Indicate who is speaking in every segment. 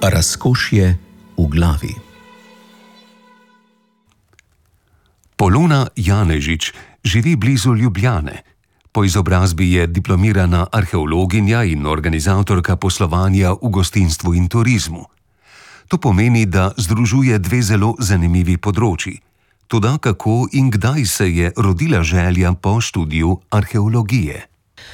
Speaker 1: Razkošje v glavi.
Speaker 2: Polona Janežič živi blizu Ljubljane. Po izobrazbi je diplomirana arheologinja in organizatorka poslovanja v gostinstvu in turizmu. To pomeni, da združuje dve zelo zanimivi področji. Toda kako in kdaj se je rodila želja po študiju arheologije?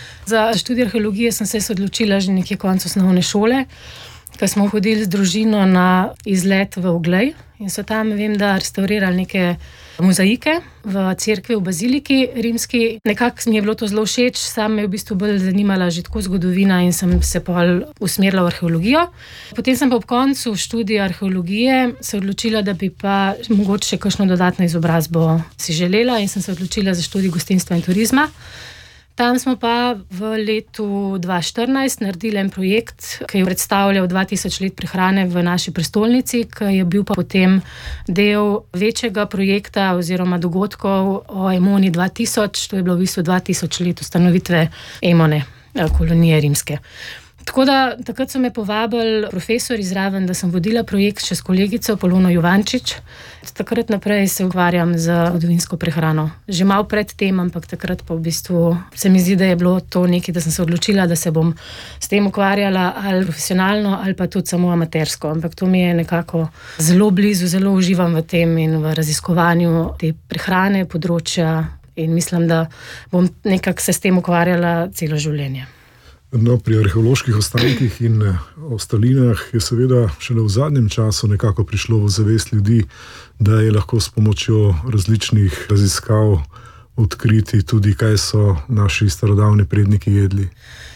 Speaker 3: Za študij arheologije sem se odločila že nekje konec osnovne šole, ko smo hodili z družino na izlet v Oglej in so tam, vem, da restavrirali neke mozaike v cerkvi v Baziliki rimski. Nekako mi je bilo to zelo všeč, sam me je v bistvu bolj zanimala že tako zgodovina in sem se pol usmerila v arheologijo. Potem sem pa ob koncu študija arheologije se odločila, da bi pa mogoče še kakšno dodatno izobrazbo si želela in sem se odločila za študij gostinstva in turizma. Tam smo pa v letu 2014 naredili en projekt, ki je predstavljal 2000 let prehrane v naši prestolnici, ki je bil pa potem del večjega projekta oziroma dogodkov o Emoni 2000, to je bilo v bistvu 2000 let ustanovitve Emone, kolonije rimske. Tako da takrat so me povabili profesor izraven, da sem vodila projekt še s kolegico Polono Juvančič. Takrat naprej se ukvarjam z zgodovinsko prehrano. Že malo pred tem, ampak takrat pa v bistvu se mi zdi, da je bilo to nekaj, da sem se odločila, da se bom s tem ukvarjala ali profesionalno ali pa tudi samo amatersko. Ampak to mi je nekako zelo blizu, zelo uživam v tem in v raziskovanju te prehrane, področja in mislim, da bom nekako se s tem ukvarjala celo življenje.
Speaker 4: No, pri arheoloških ostankih in ostalinah je seveda šele v zadnjem času nekako prišlo v zavest ljudi, da je lahko s pomočjo različnih raziskav odkriti tudi, kaj so naši starodavni predniki jedli.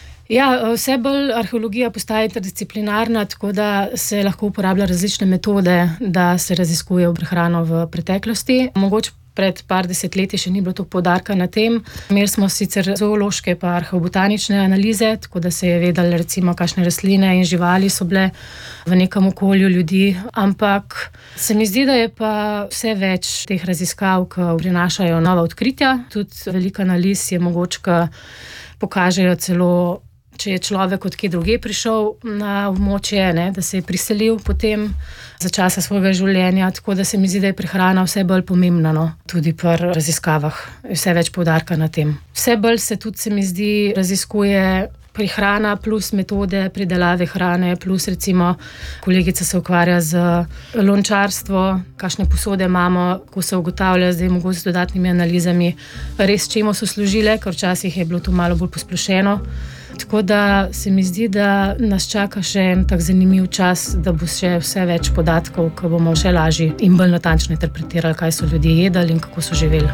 Speaker 3: Ja, vse bolj arheologija postaja interdisciplinarna, tako da se lahko uporablja različne metode, da se raziskuje prehrano v preteklosti. Mogoče pred par desetletji še ni bilo toliko poudarka na tem. Imeli smo sicer zoološke pa arheobotanične analize, tako da se je vedelo recimo, kakšne rastline in živali so bile v nekem okolju ljudi, ampak se mi zdi, da je pa vse več teh raziskav, ki prinašajo nova odkritja. Tudi veliko analiz je mogoče, ki pokažejo celo, če je človek od kje drugje prišel na območje, da se je priselil potem za časa svojega življenja, tako da se mi zdi, da je prehrana vse bolj pomembna, tudi pri raziskavah. Vse več poudarka na tem. Vse bolj se tudi, se mi zdi, raziskuje prehrana plus metode pridelave hrane, plus recimo kolegica se ukvarja z lončarstvo, kakšne posode imamo, ko se ugotavlja zdaj mogoče z dodatnimi analizami, res čemu so služile, ker včasih je bilo to malo bolj posplošeno. Tako da se mi zdi, da nas čaka še en tak zanimiv čas, da bo še vse več podatkov, ko bomo še lažje in bolj natančno interpretirali, kaj so ljudje jedli in kako so živeli.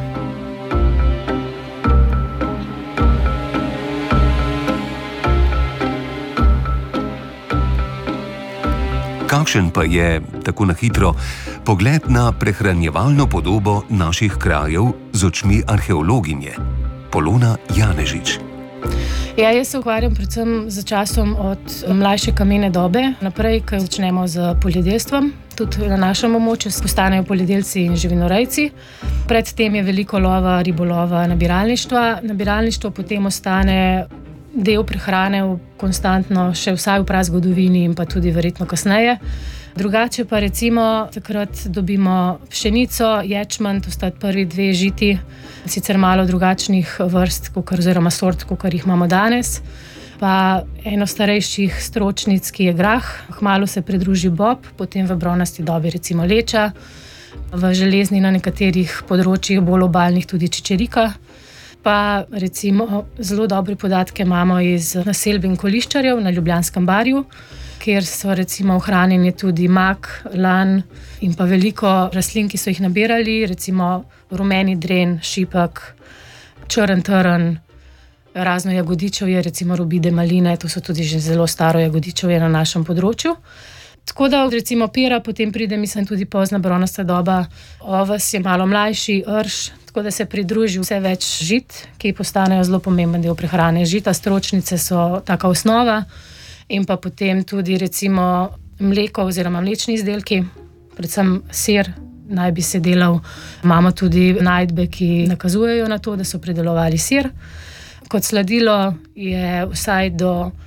Speaker 2: Kakšen pa je, tako na hitro, pogled na prehranjevalno podobo naših krajev z očmi arheologinje? Polona Janežič.
Speaker 3: Ja, jaz se ukvarjam predvsem z časom od mlajše kamene dobe naprej, ko začnemo z poljedelstvom. Tudi na našem območju postanejo poljedelci in živinorejci. Predtem je veliko lova, ribolova, nabiralništva. Nabiralništvo potem ostane del prehrane konstantno, še vsaj v prazgodovini in pa tudi verjetno kasneje. Drugače pa recimo takrat dobimo pšenico, ječmen, to sta prvi dve žiti, sicer malo drugačnih vrst, oziroma sort, kakor jih imamo danes. Pa eno starejših stročnic, ki je grah, kmalu se pridruži bob, potem v bronasti dobi recimo leča, v železni na nekaterih področjih bolj obalnih tudi čičerika. Pa recimo zelo dobre podatke imamo iz naselbin koliščarjev na Ljubljanskem barju, kjer so recimo ohranjeni tudi mak, lan in pa veliko rastlin, ki so jih nabirali, recimo rumeni dren, šipek, črn trn, razno jagodičevje, recimo robide, maline, to so tudi že zelo staro jagodičevje na našem področju. Tako da recimo pera, potem pride, mislim, tudi pozna bronasta doba, oves je malo mlajši, rž, tako da se pridruži vse več žit, ki postanejo zelo pomemben del prehrane. Žita, stročnice so taka osnova in pa potem tudi recimo mleko oziroma mlečni izdelki, predvsem sir naj bi se delal. Imamo tudi najdbe, ki nakazujejo na to, da so pridelovali sir. Kot sladilo je vsaj do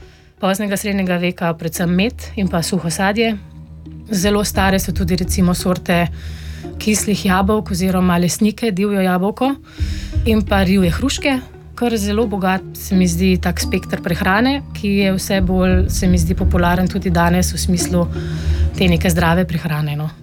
Speaker 3: poznega srednjega veka, predvsem med in pa suho sadje. Zelo stare so tudi recimo sorte kislih jabolk oziroma lesnike, divjo jabolko in pa rjuje hruške. Kar zelo bogat se mi zdi tak spekter prehrane, ki je vse bolj, se mi zdi, popularen tudi danes v smislu te neke zdrave prehrane. No.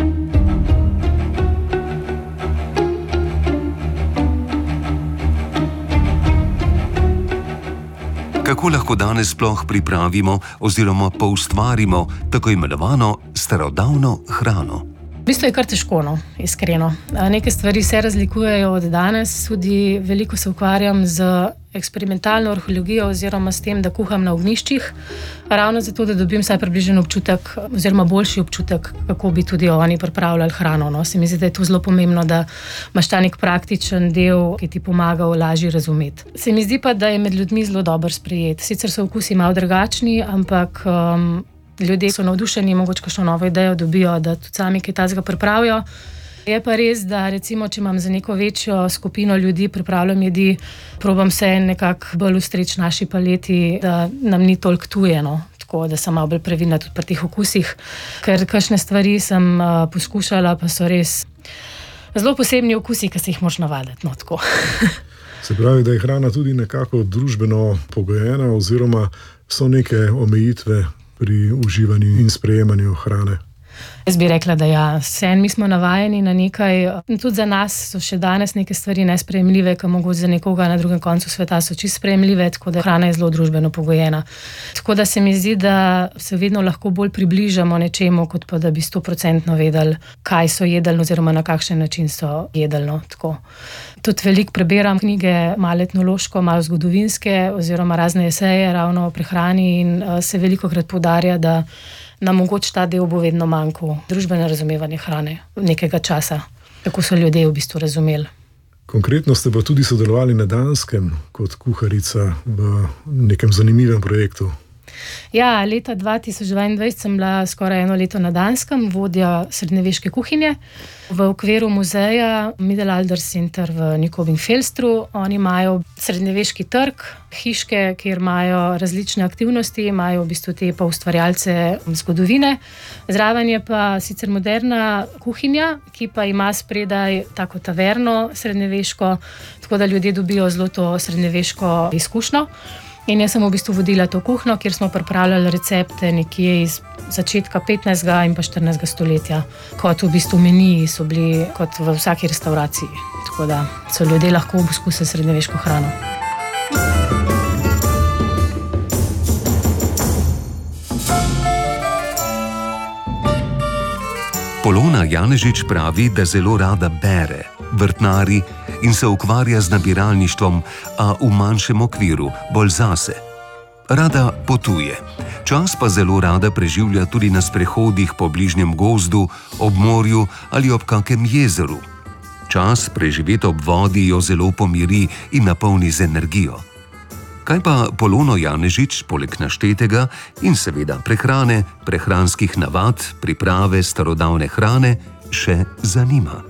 Speaker 2: Kako lahko danes sploh pripravimo oziroma poustvarimo tako imenovano starodavno hrano?
Speaker 3: V bistvu je kar težko, no, iskreno. Neke stvari se razlikujejo od danes, tudi veliko se ukvarjam z eksperimentalno arheologijo oziroma s tem, da kuham na ognjiščih, ravno zato, da dobim vsaj približen občutek oziroma boljši občutek, kako bi tudi oni pripravljali hrano. No. Se mi zdi, da je to zelo pomembno, da imaš ta nek praktičen del, ki ti pomaga lažje razumeti. Se mi zdi pa, da je med ljudmi zelo dobro sprejet. Sicer so okusi malo drugačni, ampak ljudje so navdušeni, mogoče kakšno novo idejo dobijo, da tudi sami kaj takega pripravijo. Je pa res, da recimo, če imam za neko večjo skupino ljudi pripravljam jedi, probam se nekako bolj ustreči naši paleti, da nam ni toliko tujeno, tako da sem malo bolj previdna tudi pri teh okusih, ker kakšne stvari sem poskušala, pa so res zelo posebni okusi, ki se jih moraš navaditi. No, tako.
Speaker 4: Se pravi, da je hrana tudi nekako družbeno pogojena oziroma so neke omejitve pri uživanju in sprejemanju hrane?
Speaker 3: Jaz bi rekla, da ja, mi smo navajeni na nekaj, tudi za nas so še danes neke stvari nesprejemljive, ki mogoče za nekoga na drugem koncu sveta so čisto sprejemljive, tako da hrana je zelo družbeno pogojena. Tako da se mi zdi, da se vedno lahko bolj približamo nečemu, kot pa da bi 100% vedeli, kaj so jedli oziroma na kakšen način so jedli. No, tako. Tudi veliko prebiram knjige, malo etnološko, malo zgodovinske oziroma razne eseje ravno o prehrani in se velikokrat poudarja, da nam mogoče ta del bo vedno manjkal, družbeno razumevanje hrane nekega časa. Tako so ljudje v bistvu razumeli.
Speaker 4: Konkretno ste pa tudi sodelovali na Danskem kot kuharica v nekem zanimivem projektu.
Speaker 3: Ja, leta 2022 sem bila skoraj 1 leto na Danskem, vodja srednjeveške kuhinje v okviru muzeja Middelalder Center v Nykøbing-Falster. Oni imajo srednjeveški trg, hiške, kjer imajo različne aktivnosti, imajo v bistvu te pa ustvarjalce zgodovine. Zraven je pa sicer moderna kuhinja, ki pa ima spredaj tako taverno srednjeveško, tako da ljudje dobijo zelo to srednjeveško izkušnjo. In jaz sem v bistvu vodila to kuhno, kjer smo pripravljali recepte nekje iz začetka 15. in pa 14. stoletja. Kot v bistvu meniji so bili kot v vsaki restauraciji. Tako da so ljudje lahko obkusili srednjeveško hrano.
Speaker 2: Polona Janežič pravi, da zelo rada bere, vrtnari in se ukvarja z nabiralništvom, a v manjšem okviru, bolj zase. Rada potuje. Čas pa zelo rada preživlja tudi na sprehodih po bližnjem gozdu, ob morju ali ob kakem jezeru. Čas preživet ob vodi jo zelo pomiri in napolni z energijo. Kaj pa Polono Janežič, poleg naštetega in seveda prehrane, prehranskih navad, priprave starodavne hrane, še zanima?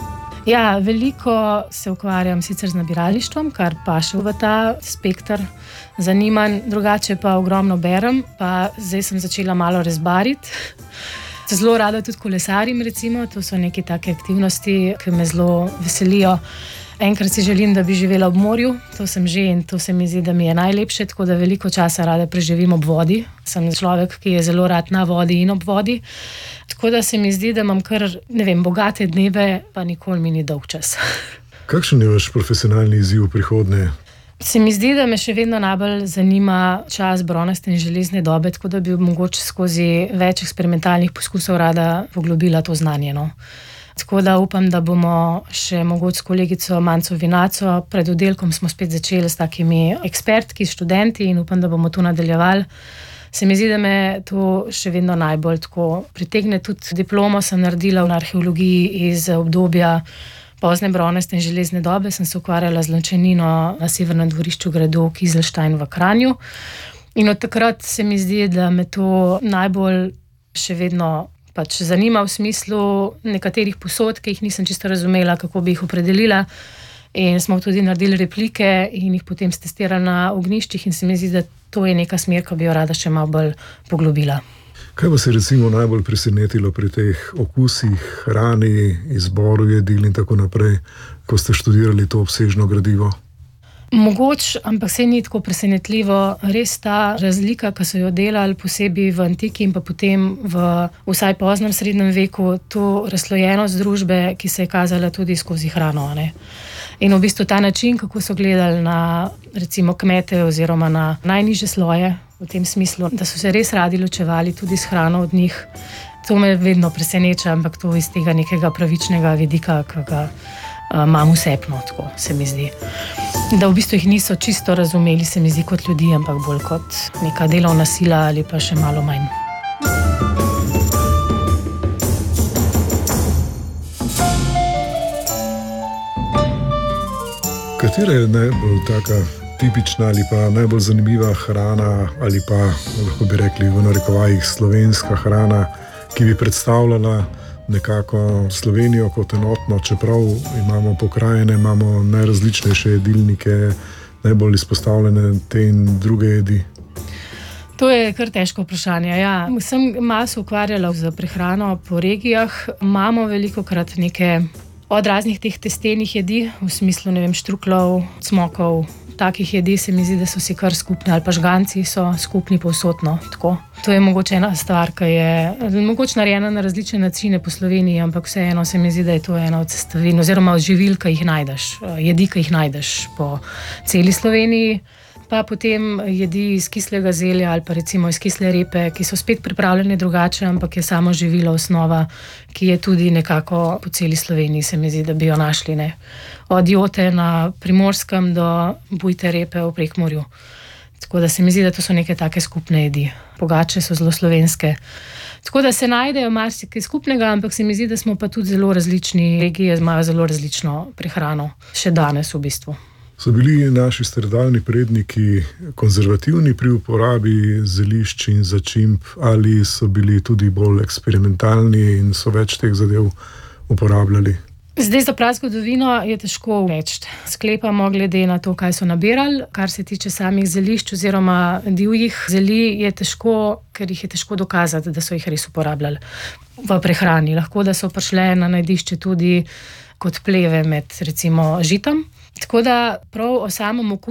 Speaker 3: Ja, veliko se ukvarjam sicer z nabiralništvom, kar paše v ta spekter zanimanj, drugače pa ogromno berem, pa zdaj sem začela malo rezbariti. Zelo rada tudi kolesarim, recimo, to so neke take aktivnosti, ki me zelo veselijo. Enkrat si želim, da bi živela ob morju, to sem že in to se mi zdi, da mi je najlepše, tako da veliko časa rada preživim ob vodi. Sem človek, ki je zelo rad na vodi in ob vodi. Tako da se mi zdi, da imam kar, bogate dneve, pa nikoli mi ni dolg čas.
Speaker 4: Kakšen je vaš profesionalni izziv v prihodnje?
Speaker 3: Se mi zdi, da me še vedno najbolj zanima čas bronaste in železne dobe, tako da bi mogoče skozi več eksperimentalnih poskusov rada poglobila to znanje. No. Tako da upam, da bomo še mogoče s kolegico Manco Vinaco pred oddelkom smo spet začeli s takimi ekspertki, študenti in upam, da bomo to nadaljevali. Se mi zdi, da me to še vedno najbolj tako pritegne. Tudi diplomo sem naredila na arheologiji iz obdobja pozne bronaste in železne dobe. Sem se ukvarjala z lončenino na severnem dvorišču gradu Kizlstein v Kranju. In od takrat se mi zdi, da me to najbolj še vedno zanima v smislu nekaterih posod, ki jih nisem čisto razumela, kako bi jih opredelila. In smo tudi naredili replike in jih potem testirali na ognjiščih in se mi zdi, da to je neka smer, ki bi jo rada še malo bolj poglobila.
Speaker 4: Kaj vas je recimo najbolj presenetilo pri teh okusih, hrani, izboru jedil in tako naprej, ko ste študirali to obsežno gradivo?
Speaker 3: Mogoče, ampak se ni tako presenetljivo, res ta razlika, ki so jo delali posebej v antiki in pa potem v vsaj poznem srednjem veku, to razslojenost družbe, ki se je kazala tudi skozi hrano, ne. In v bistvu ta način, kako so gledali na recimo kmete oziroma na najnižje sloje, v tem smislu, da so se res radi ločevali tudi s hrano od njih, to me vedno preseneča, ampak to iz tega nekega pravičnega vidika, ki ga imam vsepno, tako se mi zdi. Da v bistvu jih niso čisto razumeli, se mi zdi, kot ljudi, ampak bolj kot neka delovna sila ali pa še malo manj.
Speaker 4: Katera je najbolj taka tipična ali pa najbolj zanimiva hrana ali pa, lahko bi rekli v narekovajih, slovenska hrana, ki bi predstavljala nekako Slovenijo kot enotno, čeprav imamo pokrajine, imamo najrazličnejše jedilnike, najbolj izpostavljene te in druge jedi?
Speaker 3: To je kar težko vprašanje. Ja, sem malo se ukvarjala z prehrano po regijah. Imamo velikokrat neke od raznih teh testenih jedi, v smislu, ne vem, štruklov, cmokov, takih jedi se mi zdi, da so si kar skupni, ali pa žganci so skupni povsodno, tako. To je mogoče ena stvar, ki je mogoče narejena na različne načine po Sloveniji, ampak vseeno se mi zdi, da je to ena od sestavin oziroma od živil, ki jih najdeš, jedi, ki jih najdeš po celi Sloveniji. Pa potem jedi iz kislega zelja ali pa recimo iz kisle repe, ki so spet pripravljene drugače, ampak je samo živilo osnova, ki je tudi nekako po celi Sloveniji, se mi zdi, da bi jo našli, ne. Od jote na Primorskem do bujte repe v Prekmurju. Tako da se mi zdi, da to so neke take skupne jedi. Pogače so zelo slovenske. Tako da se najdejo marsikaj skupnega, ampak se mi zdi, da smo pa tudi zelo različni, regije imajo zelo različno prehrano, še danes v bistvu.
Speaker 4: So bili naši starodavni predniki konzervativni pri uporabi zelišč in začimb ali so bili tudi bolj eksperimentalni in so več teh zadev uporabljali?
Speaker 3: Zdaj za prazgodovino je težko reči. Sklepamo glede na to, kaj so nabirali. Kar se tiče samih zelišč oziroma divjih zeli, je težko, ker jih je težko dokazati, da so jih res uporabljali v prehrani. Lahko, da so prišle na najdišče tudi kot pleve med recimo žitom. Tako da prav o samem okusu